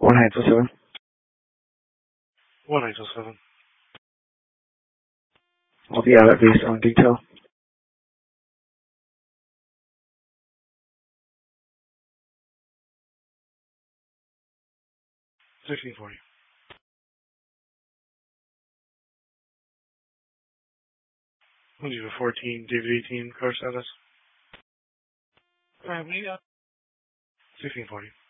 1807. 1807. I'll be out at based on detail. $1640. We'll do a 14, David 18, car status. Alright, we got $1640.